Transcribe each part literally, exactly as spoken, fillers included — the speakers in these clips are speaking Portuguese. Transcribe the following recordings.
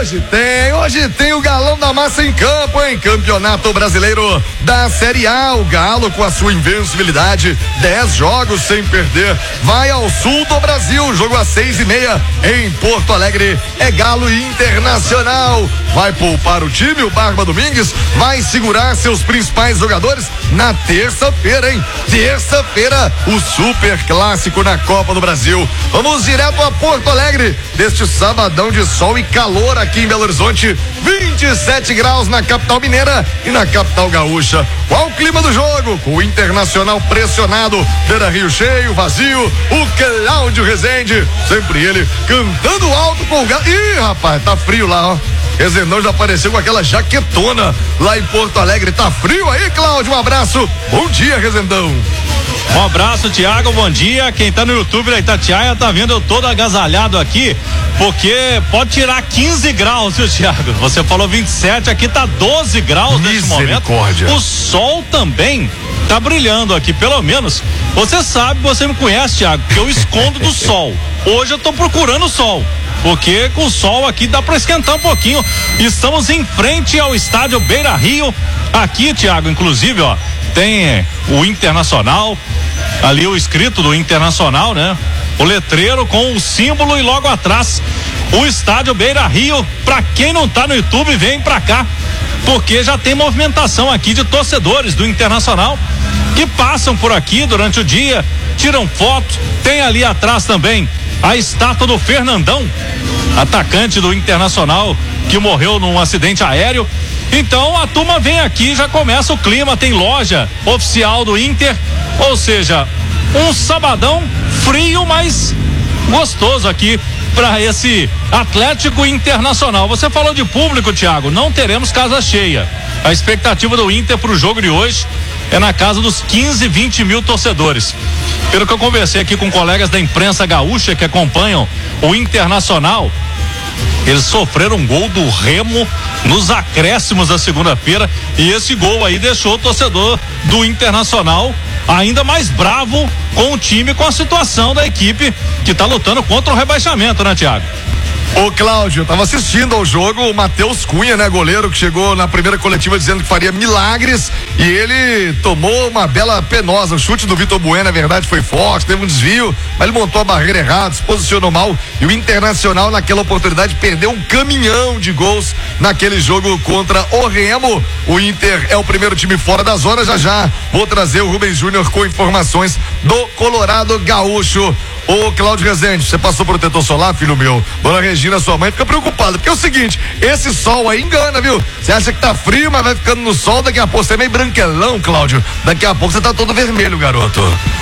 Hoje tem, hoje tem o Galão da Massa em campo, hein? Campeonato Brasileiro da Série A. O Galo, com a sua invencibilidade, dez jogos sem perder, vai ao sul do Brasil. Jogo às seis e meia em Porto Alegre. É Galo Internacional. Vai poupar o time, o Barba Domingues vai segurar seus principais jogadores na terça-feira, hein? Terça-feira, o super clássico na Copa do Brasil. Vamos direto a Porto Alegre, deste sabadão de sol e calor aqui em Belo Horizonte. vinte e sete graus na capital mineira e na capital gaúcha. Qual o clima do jogo? Com o Internacional pressionado, Beira-Rio cheio, vazio, o Cláudio Rezende, sempre ele cantando alto com o Galo. Ih, rapaz, tá frio lá, ó. Rezendão já apareceu com aquela jaquetona lá em Porto Alegre. Tá frio aí, Cláudio? Um abraço. Bom dia, Rezendão. Um abraço, Tiago, bom dia. Quem tá no YouTube da Itatiaia tá vendo eu todo agasalhado aqui, porque pode tirar quinze graus, viu, Tiago? Você falou vinte e sete, aqui tá doze graus neste momento. O sol também tá brilhando aqui, pelo menos. Você sabe, você me conhece, Tiago, que eu escondo do sol. Hoje eu tô procurando o sol, porque com o sol aqui dá pra esquentar um pouquinho. Estamos em frente ao estádio Beira-Rio. Aqui, Tiago, inclusive, ó, tem o Internacional, ali o escrito do Internacional, né? O letreiro com o símbolo e logo atrás o estádio Beira-Rio. Pra quem não tá no YouTube, vem pra cá, porque já tem movimentação aqui de torcedores do Internacional que passam por aqui durante o dia, tiram fotos. Tem ali atrás também a estátua do Fernandão, atacante do Internacional, que morreu num acidente aéreo. Então a turma vem aqui, já começa o clima, tem loja oficial do Inter, ou seja, um sabadão frio, mas gostoso aqui para esse Atlético Internacional. Você falou de público, Thiago, não teremos casa cheia. A expectativa do Inter para o jogo de hoje é na casa dos quinze, vinte mil torcedores. Pelo que eu conversei aqui com colegas da imprensa gaúcha que acompanham o Internacional, eles sofreram um gol do Remo nos acréscimos da segunda-feira, e esse gol aí deixou o torcedor do Internacional ainda mais bravo com o time, com a situação da equipe que está lutando contra o rebaixamento, né, Thiago? Ô, Cláudio, eu tava assistindo ao jogo, o Matheus Cunha, né, goleiro, que chegou na primeira coletiva dizendo que faria milagres, e ele tomou uma bela penosa. O chute do Vitor Bueno, na verdade, foi forte, teve um desvio, mas ele montou a barreira errada, se posicionou mal, e o Internacional, naquela oportunidade, perdeu um caminhão de gols naquele jogo contra o Remo. O Inter é o primeiro time fora da zona. Já já vou trazer o Rubens Júnior com informações do Colorado Gaúcho. Ô, Cláudio Rezende, você passou protetor solar, filho meu? Dona Regina, sua mãe, fica preocupada, porque é o seguinte, esse sol aí engana, viu? Você acha que tá frio, mas vai ficando no sol, daqui a pouco você é meio branquelão, Cláudio. Daqui a pouco você tá todo vermelho, garoto.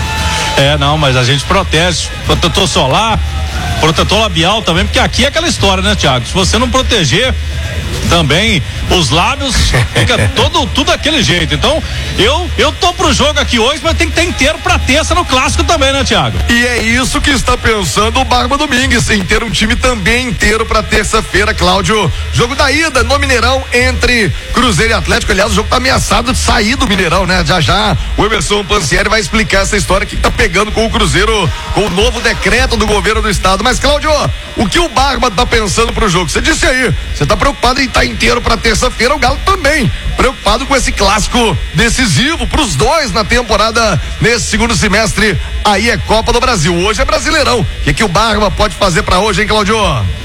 É, não, mas a gente protege. Protetor solar, protetor labial também, porque aqui é aquela história, né, Thiago? Se você não proteger também os lábios, fica todo, tudo daquele jeito. Então, eu eu tô pro jogo aqui hoje, mas tem que ter inteiro pra terça no clássico também, né, Thiago? E é isso que está pensando o Barba Domingues, em ter um time também inteiro pra terça-feira, Cláudio. Jogo da ida no Mineirão entre Cruzeiro e Atlético. Aliás, o jogo tá ameaçado de sair do Mineirão, né? Já já o Emerson Pansieri vai explicar essa história que tá pegando com o Cruzeiro, com o novo decreto do governo do estado. Mas, Cláudio, o que o Barba tá pensando pro jogo? Você disse aí, você tá preocupado em estar inteiro pra terça-feira, o Galo também preocupado com esse clássico decisivo pros dois na temporada nesse segundo semestre. Aí é Copa do Brasil, hoje é Brasileirão. O que, que o Barba pode fazer pra hoje, hein, Cláudio?